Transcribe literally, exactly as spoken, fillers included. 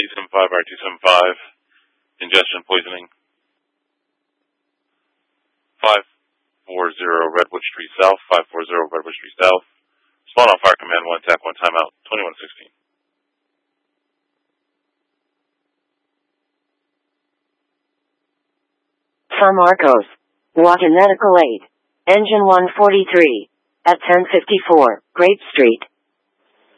two seven five, R two seven five, ingestion poisoning. five four zero Redwood Street South, five four zero Redwood Street South. Spawn on fire command, one attack, one timeout, twenty-one sixteen. San Marcos. Water Medical Aid. Engine one forty-three. At ten fifty-four, Grape Street.